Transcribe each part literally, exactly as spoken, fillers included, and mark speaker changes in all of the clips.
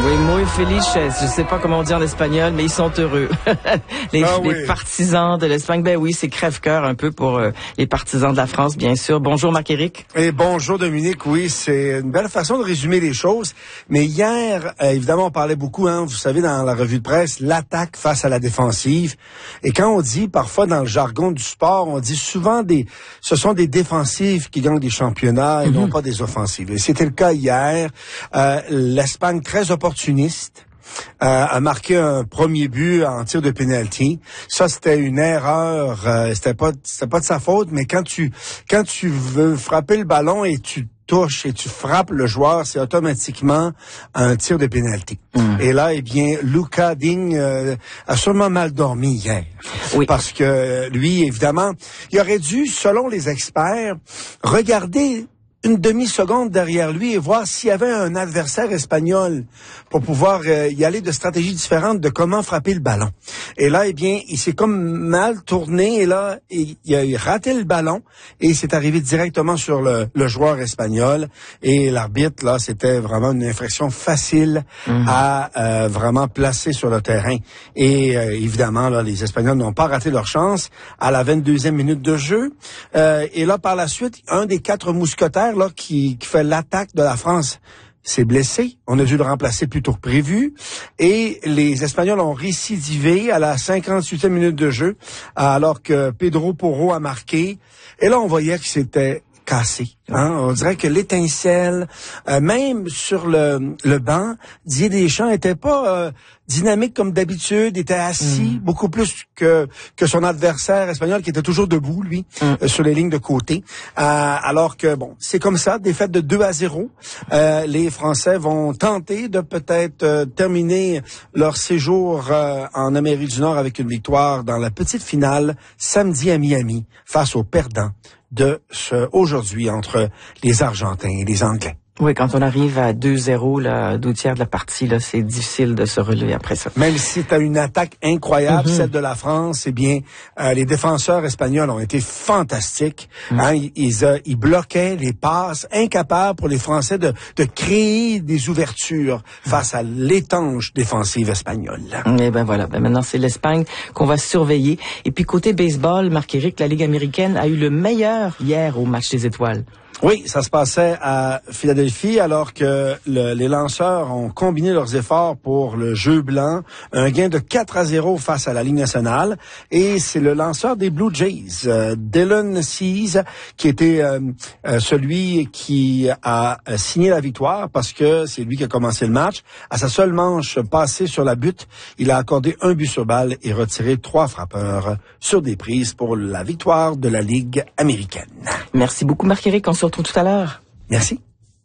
Speaker 1: Oui, muy felices. Je sais pas comment on dit en espagnol, mais ils sont heureux. les,
Speaker 2: ah,
Speaker 1: les
Speaker 2: oui.
Speaker 1: partisans de l'Espagne, ben oui, c'est crève-cœur un peu pour euh, les partisans de la France, bien sûr. Bonjour Marc-Éric.
Speaker 2: Et bonjour Dominique, oui, c'est une belle façon de résumer les choses. Mais hier, euh, évidemment, on parlait beaucoup, hein, vous savez, dans la revue de presse, l'attaque face à la défensive. Et quand on dit, parfois dans le jargon du sport, on dit souvent des, ce sont des défensives qui gagnent des championnats et mm-hmm. non pas des offensives. Et c'était le cas hier. Euh, L'Espagne très opportuniste. Euh, a marqué un premier but en tir de penalty. Ça, c'était une erreur. Euh, c'était pas, c'était pas de sa faute, mais quand tu, quand tu veux frapper le ballon et tu touches et tu frappes le joueur, c'est automatiquement un tir de penalty. Mm. Et là, eh bien, Lucas Digne euh, a sûrement mal dormi hier.
Speaker 1: Oui.
Speaker 2: Parce que lui, évidemment, il aurait dû, selon les experts, regarder une demi-seconde derrière lui et voir s'il y avait un adversaire espagnol pour pouvoir euh, y aller de stratégies différentes de comment frapper le ballon. Et là, eh bien, il s'est comme mal tourné et là, il, il a raté le ballon et il s'est arrivé directement sur le, le joueur espagnol. Et l'arbitre, là, c'était vraiment une infraction facile mmh. à euh, vraiment placer sur le terrain. Et euh, évidemment, là, les Espagnols n'ont pas raté leur chance à la vingt-deuxième minute de jeu. Euh, et là, par la suite, un des quatre mousquetaires là, qui, qui fait l'attaque de la France s'est blessé. On a dû le remplacer plus tôt que prévu. Et les Espagnols ont récidivé à la cinquante-huitième minute de jeu, alors que Pedro Porro a marqué. Et là, on voyait que c'était cassé. Hein? On dirait que l'étincelle, euh, même sur le, le banc, Didier Deschamps était pas euh, dynamique comme d'habitude, était assis, mm. beaucoup plus que que son adversaire espagnol qui était toujours debout, lui, mm. euh, sur les lignes de côté. Euh, alors que, bon, c'est comme ça, défaite de deux à zéro. Euh, les Français vont tenter de peut-être euh, terminer leur séjour euh, en Amérique du Nord avec une victoire dans la petite finale samedi à Miami face aux perdants de ce aujourd'hui entre les Argentins et les Anglais.
Speaker 1: Oui, quand on arrive à deux zéro, là, deux tiers de la partie, là, c'est difficile de se relever après ça.
Speaker 2: Même si tu as une attaque incroyable, mm-hmm. celle de la France, eh bien, euh, les défenseurs espagnols ont été fantastiques. Mm. Hein, ils, ils, euh, ils bloquaient les passes, incapables pour les Français de, de créer des ouvertures mm. face à l'étanche défensive espagnole.
Speaker 1: Et ben voilà, ben maintenant c'est l'Espagne qu'on va surveiller. Et puis côté baseball, Marc-Éric, la Ligue américaine a eu le meilleur hier au match des étoiles.
Speaker 2: Oui, ça se passait à Philadelphie alors que le, les lanceurs ont combiné leurs efforts pour le jeu blanc. Un gain de quatre à zéro face à la Ligue nationale. Et c'est le lanceur des Blue Jays, euh, Dylan Cease, qui était euh, euh, celui qui a euh, signé la victoire parce que c'est lui qui a commencé le match. À sa seule manche passée sur la butte, il a accordé un but sur balle et retiré trois frappeurs sur des prises pour la victoire de la Ligue américaine.
Speaker 1: Merci beaucoup Marc-Éric, on se retrouve tout à l'heure.
Speaker 2: Merci.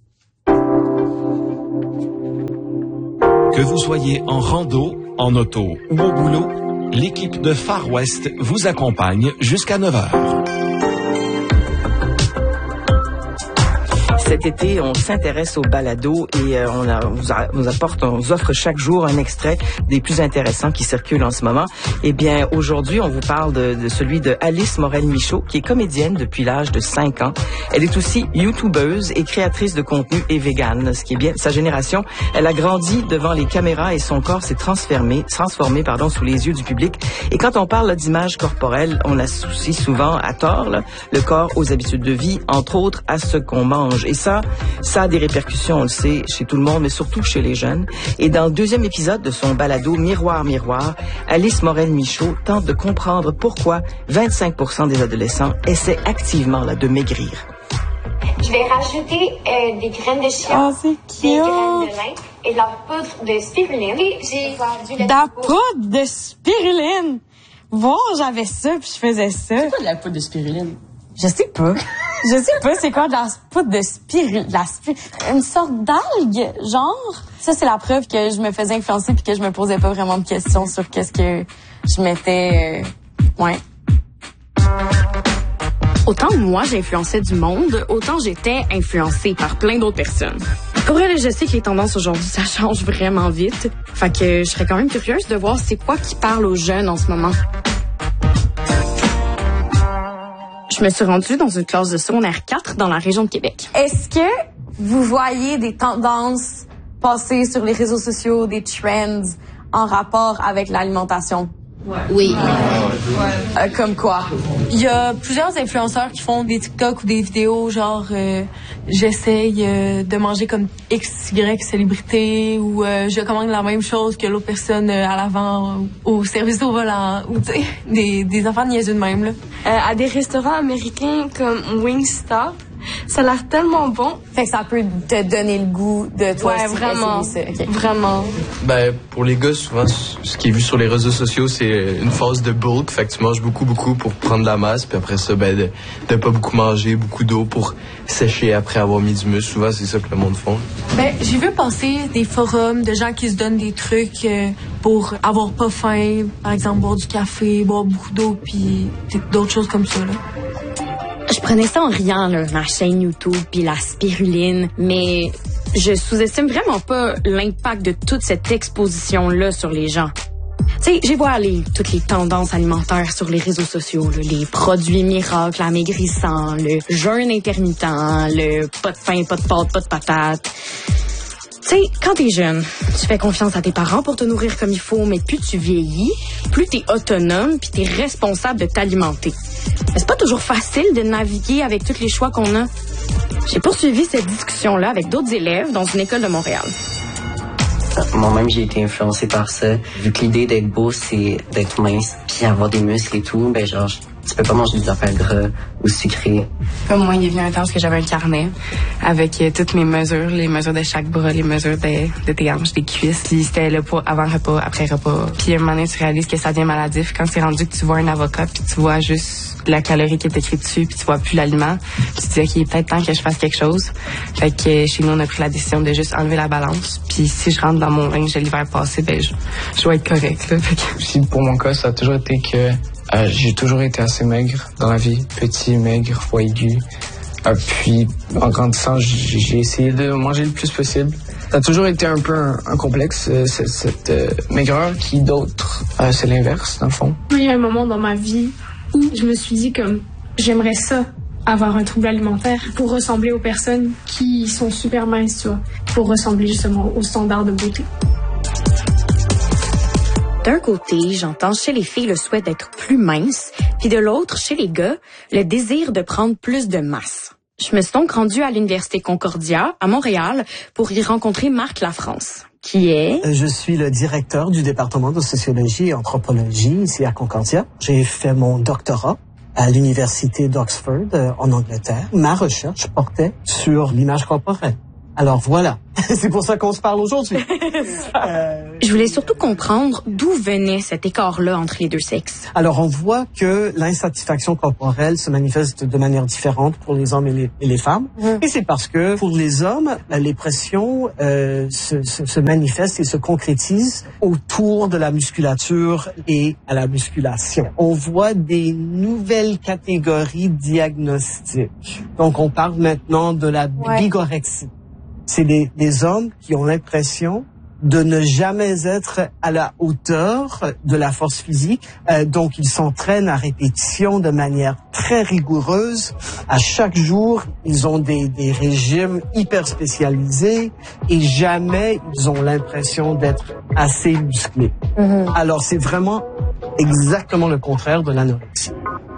Speaker 3: Que vous soyez en rando, en auto ou au boulot, l'équipe de Far West vous accompagne jusqu'à neuf heures.
Speaker 1: Cet été, on s'intéresse au balado et euh, on, a, on vous, a, vous apporte, on vous offre chaque jour un extrait des plus intéressants qui circulent en ce moment. Eh bien, aujourd'hui, on vous parle de, de celui de Alice Morel-Michaud, qui est comédienne depuis l'âge de cinq ans. Elle est aussi youtubeuse et créatrice de contenu et végane, ce qui est bien sa génération. Elle a grandi devant les caméras et son corps s'est transformé, transformé pardon, sous les yeux du public. Et quand on parle d'image corporelle, on associe souvent, à tort, là, le corps aux habitudes de vie, entre autres à ce qu'on mange. Et ça, ça a des répercussions, on le sait, chez tout le monde, mais surtout chez les jeunes. Et dans le deuxième épisode de son balado Miroir, Miroir, Alice Morel-Michaud tente de comprendre pourquoi vingt-cinq pour cent des adolescents essaient activement là, de maigrir.
Speaker 4: Je vais rajouter euh, des graines de chia,
Speaker 5: oh, c'est cute.
Speaker 4: Des graines de lin et de la poudre de spiruline. Et j'ai vendu
Speaker 5: de la poudre de spiruline. Bon, j'avais ça puis je faisais ça.
Speaker 6: C'est quoi de la poudre de spiruline?
Speaker 5: Je sais pas. Je sais pas c'est quoi de la poudre de spiruline. La spir... Une sorte d'algue, genre. Ça, c'est la preuve que je me faisais influencer puis que je me posais pas vraiment de questions sur qu'est-ce que je mettais. Euh... Ouais.
Speaker 6: Autant moi, j'influençais du monde, autant j'étais influencée par plein d'autres personnes. Pour vrai, je sais que les tendances aujourd'hui, ça change vraiment vite. Fait que je serais quand même curieuse de voir c'est quoi qui parle aux jeunes en ce moment. Je me suis rendue dans une classe de secondaire quatre dans la région de Québec.
Speaker 5: Est-ce que vous voyez des tendances passer sur les réseaux sociaux des trends en rapport avec l'alimentation?
Speaker 6: Ouais. Oui.
Speaker 5: Euh, comme quoi? Il y a plusieurs influenceurs qui font des TikTok ou des vidéos genre euh, j'essaye euh, de manger comme X Y célébrité ou euh, je commande la même chose que l'autre personne euh, à l'avant au service au volant ou tu sais des des enfants niaiseux de même là.
Speaker 7: Euh, à des restaurants américains comme Wingstop, ça a l'air tellement bon.
Speaker 5: Fait que ça peut te donner le goût de toi
Speaker 7: ouais,
Speaker 5: aussi
Speaker 7: vraiment,
Speaker 5: essayer ça. Okay.
Speaker 7: Vraiment.
Speaker 8: Ben, pour les gars, souvent, ce qui est vu sur les réseaux sociaux, c'est une phase de bulk. Fait que tu manges beaucoup, beaucoup pour prendre de la masse. Puis après ça, ben, de, de pas beaucoup manger, beaucoup d'eau pour sécher après avoir mis du muscle. Souvent, c'est ça que le monde font.
Speaker 7: Ben, j'ai vu passer des forums de gens qui se donnent des trucs euh, pour avoir pas faim. Par exemple, boire du café, boire beaucoup d'eau, puis d'autres choses comme ça, là.
Speaker 6: Je prenais ça en riant, là, ma chaîne YouTube puis la spiruline, mais je sous-estime vraiment pas l'impact de toute cette exposition-là sur les gens. Tu sais, j'ai vu aller toutes les tendances alimentaires sur les réseaux sociaux, là, les produits miracles amaigrissants, le jeûne intermittent, le pas de pain, pas de pâte, pas de patate. Tu sais, quand t'es jeune, tu fais confiance à tes parents pour te nourrir comme il faut, mais plus tu vieillis, plus t'es autonome puis t'es responsable de t'alimenter. Mais c'est pas toujours facile de naviguer avec tous les choix qu'on a. J'ai poursuivi cette discussion-là avec d'autres élèves dans une école de Montréal.
Speaker 9: Moi-même, j'ai été influencée par ça. Vu que l'idée d'être beau, c'est d'être mince puis avoir des muscles et tout, ben genre, tu peux pas manger des affaires gras ou sucrées.
Speaker 10: Comme moi, il est venu un temps où j'avais un carnet avec euh, toutes mes mesures, les mesures de chaque bras, les mesures de, de tes hanches, des cuisses. Puis c'était le poids avant repas, après repas. Puis à un moment donné, tu réalises que ça devient maladif quand c'est rendu que tu vois un avocat puis tu vois juste la calorie qui est écrite dessus puis tu vois plus l'aliment. Puis tu te dis, OK, il est peut-être temps que je fasse quelque chose. Fait que chez nous, on a pris la décision de juste enlever la balance. Puis si je rentre dans mon range de l'hiver passé, ben je, je dois être correct. Là. Fait que...
Speaker 11: Si pour mon cas, ça a toujours été que Euh, j'ai toujours été assez maigre dans la vie, petit, maigre, foie aigu. Euh, puis, en grandissant, j'ai, j'ai essayé de manger le plus possible. Ça a toujours été un peu un, un complexe, euh, cette, cette euh, maigreur, qui d'autres, euh, c'est l'inverse, dans le fond.
Speaker 7: Il y a un moment dans ma vie où je me suis dit comme, j'aimerais ça, avoir un trouble alimentaire pour ressembler aux personnes qui sont super minces, tu vois, pour ressembler justement aux standards de beauté.
Speaker 6: D'un côté, j'entends chez les filles le souhait d'être plus mince, puis de l'autre, chez les gars, le désir de prendre plus de masse. Je me suis donc rendue à l'Université Concordia, à Montréal, pour y rencontrer Marc Lafrance, qui est...
Speaker 12: Je suis le directeur du département de sociologie et anthropologie ici à Concordia. J'ai fait mon doctorat à l'Université d'Oxford, euh, en Angleterre. Ma recherche portait sur l'image corporelle. Alors voilà, c'est pour ça qu'on se parle aujourd'hui.
Speaker 6: euh... Je voulais surtout comprendre d'où venait cet écart-là entre les deux sexes.
Speaker 12: Alors on voit que l'insatisfaction corporelle se manifeste de manière différente pour les hommes et les, et les femmes. Mmh. Et c'est parce que pour les hommes, les pressions euh, se, se, se manifestent et se concrétisent autour de la musculature et à la musculation. On voit des nouvelles catégories diagnostiques. Donc on parle maintenant de la ouais. bigorexie. C'est des, des hommes qui ont l'impression de ne jamais être à la hauteur de la force physique. Euh, donc, ils s'entraînent à répétition de manière très rigoureuse. À chaque jour, ils ont des, des régimes hyper spécialisés et jamais ils ont l'impression d'être assez musclés. Mm-hmm. Alors, c'est vraiment exactement le contraire de l'anorexie.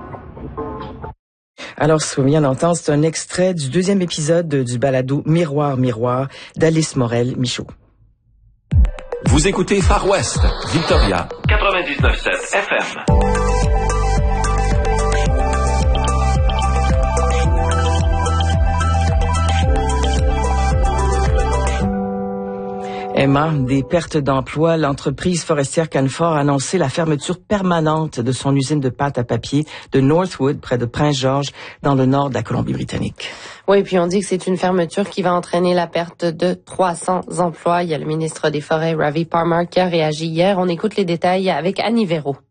Speaker 1: Alors, ce qu'on vient d'entendre, c'est un extrait du deuxième épisode du balado Miroir, Miroir d'Alice Morel-Michaud.
Speaker 3: Vous écoutez Far West, Victoria, quatre-vingt-dix-neuf sept F M.
Speaker 1: Emma, des pertes d'emploi, l'entreprise forestière Canfor a annoncé la fermeture permanente de son usine de pâte à papier de Northwood, près de Prince-Georges, dans le nord de la Colombie-Britannique.
Speaker 13: Oui, puis on dit que c'est une fermeture qui va entraîner la perte de trois cents emplois. Il y a le ministre des Forêts, Ravi Parmar, qui a réagi hier. On écoute les détails avec Annie Véro.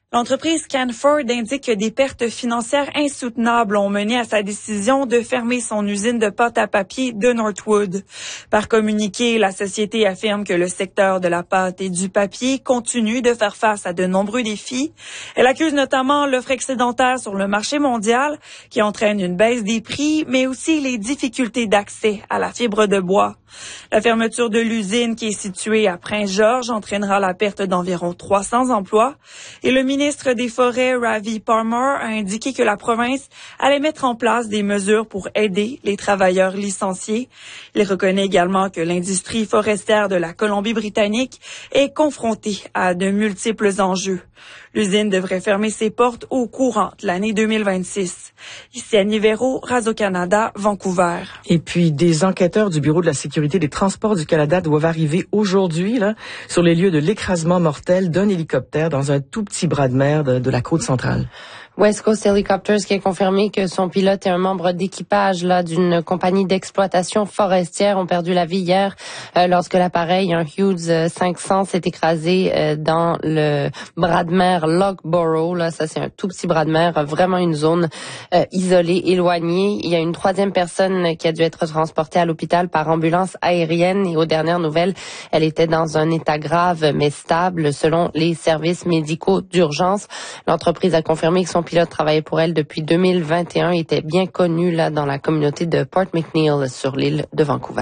Speaker 14: L'entreprise Canford indique que des pertes financières insoutenables ont mené à sa décision de fermer son usine de pâte à papier de Northwood. Par communiqué, la société affirme que le secteur de la pâte et du papier continue de faire face à de nombreux défis. Elle accuse notamment l'offre excédentaire sur le marché mondial qui entraîne une baisse des prix, mais aussi les difficultés d'accès à la fibre de bois. La fermeture de l'usine qui est située à Prince-Georges entraînera la perte d'environ trois cents emplois et le ministre des Forêts, Ravi Parmar, a indiqué que la province allait mettre en place des mesures pour aider les travailleurs licenciés. Il reconnaît également que l'industrie forestière de la Colombie-Britannique est confrontée à de multiples enjeux. L'usine devrait fermer ses portes au courant de l'année deux mille vingt-six. Ici Annie Véro, Radio-Canada, Vancouver.
Speaker 1: Et puis, des enquêteurs du Bureau de la sécurité des transports du Canada doivent arriver aujourd'hui là, sur les lieux de l'écrasement mortel d'un hélicoptère dans un tout petit bras de mer de, de la côte centrale.
Speaker 13: West Coast Helicopters qui a confirmé que son pilote et un membre d'équipage là d'une compagnie d'exploitation forestière ont perdu la vie hier euh, lorsque l'appareil, un Hughes cinq cents, s'est écrasé euh, dans le bras de mer Loughborough. Là, ça c'est un tout petit bras de mer, vraiment une zone euh, isolée, éloignée. Il y a une troisième personne qui a dû être transportée à l'hôpital par ambulance aérienne et aux dernières nouvelles, elle était dans un état grave mais stable selon les services médicaux d'urgence. L'entreprise a confirmé que son pilote travaillait pour elle depuis deux mille vingt et un, était bien connu là dans la communauté de Port McNeill sur l'île de Vancouver.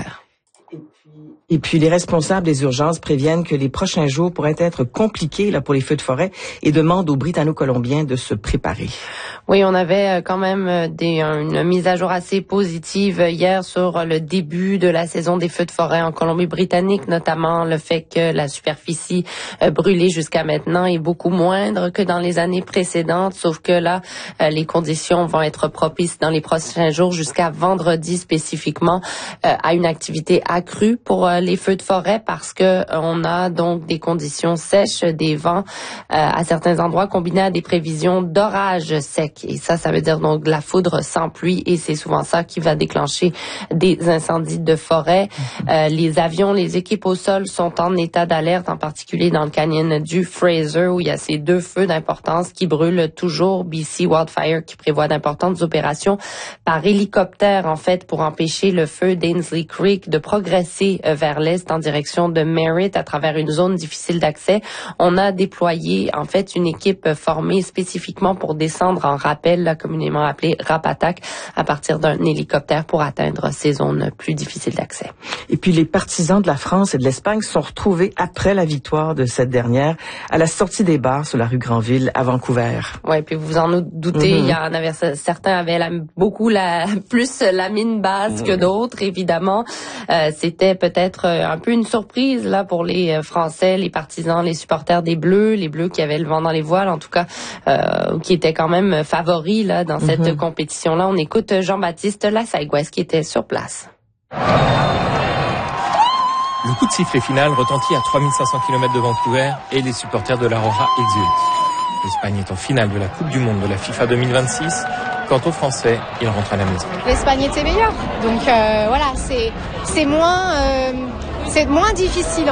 Speaker 1: Et puis, les responsables des urgences préviennent que les prochains jours pourraient être compliqués là, pour les feux de forêt et demandent aux Britanno-Colombiens de se préparer.
Speaker 13: Oui, on avait quand même des, une mise à jour assez positive hier sur le début de la saison des feux de forêt en Colombie-Britannique, notamment le fait que la superficie brûlée jusqu'à maintenant est beaucoup moindre que dans les années précédentes, sauf que là, les conditions vont être propices dans les prochains jours jusqu'à vendredi spécifiquement à une activité accrue pour les feux de forêt parce que on a donc des conditions sèches, des vents euh, à certains endroits combinés à des prévisions d'orages secs. Et ça, ça veut dire donc de la foudre sans pluie et c'est souvent ça qui va déclencher des incendies de forêt. Euh, les avions, les équipes au sol sont en état d'alerte, en particulier dans le canyon du Fraser où il y a ces deux feux d'importance qui brûlent toujours. B C Wildfire qui prévoit d'importantes opérations par hélicoptère en fait pour empêcher le feu d'Ainslie Creek de progresser euh, vers l'est en direction de Merritt à travers une zone difficile d'accès. On a déployé en fait une équipe formée spécifiquement pour descendre en rappel, là, communément appelé Rapattack, à partir d'un hélicoptère pour atteindre ces zones plus difficiles d'accès.
Speaker 1: Et puis les partisans de la France et de l'Espagne sont retrouvés après la victoire de cette dernière à la sortie des bars sur la rue Granville à Vancouver.
Speaker 13: Ouais, puis vous en doutez, mm-hmm. il y en avait certains avaient la, beaucoup la plus la mine basse mm-hmm. que d'autres évidemment. Euh, c'était peut-être un peu une surprise là pour les Français, les partisans, les supporters des Bleus, les Bleus qui avaient le vent dans les voiles, en tout cas, euh, qui étaient quand même favoris là dans cette mm-hmm. compétition-là. On écoute Jean-Baptiste Lassaigouès qui était sur place.
Speaker 15: Le coup de sifflet final retentit à trois mille cinq cents kilomètres de Vancouver et les supporters de l'Aurora exultent. L'Espagne est en finale de la Coupe du Monde de la FIFA deux mille vingt-six. Quant aux Français, ils rentrent à la maison.
Speaker 16: L'Espagne était meilleure, donc euh, voilà, c'est c'est moins euh, c'est moins difficile